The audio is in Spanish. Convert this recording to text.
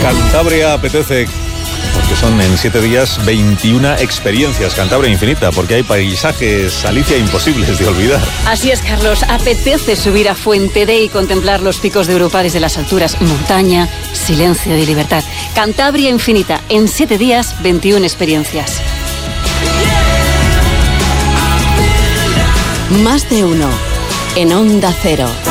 Cantabria apetece, porque son en 7 días 21 experiencias. Cantabria infinita, porque hay paisajes, Alicia, imposibles de olvidar. Así es, Carlos. Apetece subir a Fuente D y contemplar los picos de Europa desde las alturas. Montaña, silencio y libertad. Cantabria infinita. En 7 días, 21 experiencias. Más de uno. En Onda Cero.